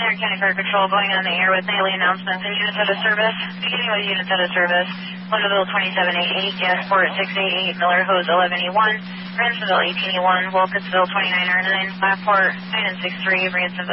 County Fire Patrol going on the air with daily announcements and units out of service. Beginning with units out of service. Winterville 2788, Gasport 688, Miller Hose 11E1, Ransomville 18E1, Wilkesville 29R9, Blackport 9 and 63, Ransomville.